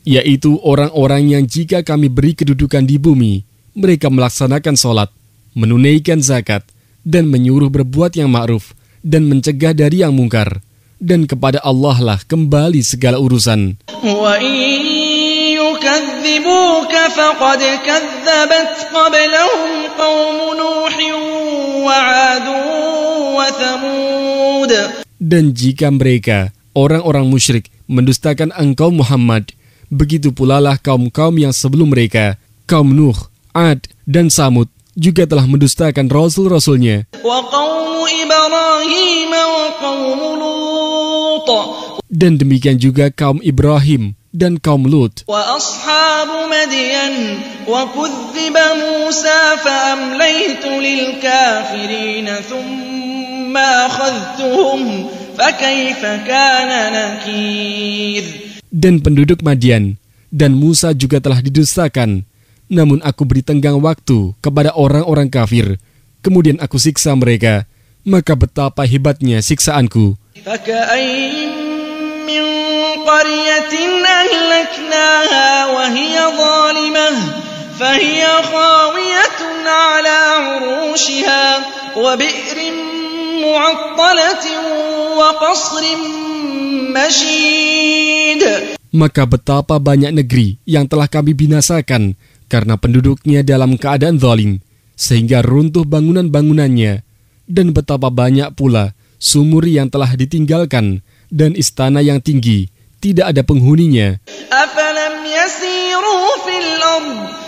yaitu orang-orang yang jika kami beri kedudukan di bumi, mereka melaksanakan sholat, menunaikan zakat, dan menyuruh berbuat yang ma'ruf, dan mencegah dari yang mungkar. Dan kepada Allah lah kembali segala urusan. Wa in yukazzibuka faqad kazzabat qablahum qaum Nuh wa 'Ad wa Thamud. Dan jika mereka, orang-orang musyrik, mendustakan engkau Muhammad, begitu pula lah kaum-kaum yang sebelum mereka, kaum Nuh, 'Ad, dan Samud, juga telah mendustakan rasul-rasulnya. Wa qaum Ibrahim wa qaum Lut. Dan demikian juga kaum Ibrahim dan kaum Lut. Wa ashabu Madyan wa kudziba Musa fa amlaytu lil kafirin thumma akhadhtuhum fa kaifa kana nakir. Dan penduduk Madian dan Musa juga telah didustakan. Namun aku beri tenggang waktu kepada orang-orang kafir. Kemudian aku siksa mereka. Maka betapa hebatnya siksaanku. فَكَأَيِّن مِّن قَرْيَةٍ أَهْلَكْنَاهَا وَهِيَ ظَالِمَةٌ فَهِيَ خَاوِيَةٌ عَلَى عُرُوشِهَا وَبِئْرٍ مُّعَطَّلَةٍ وَقَصْرٍ مَّشِيدٍ. Maka betapa banyak negeri yang telah kami binasakan karena penduduknya dalam keadaan zalim, sehingga runtuh bangunan-bangunannya, dan betapa banyak pula sumur yang telah ditinggalkan dan istana yang tinggi tidak ada penghuninya. Afalam yasiru fil ard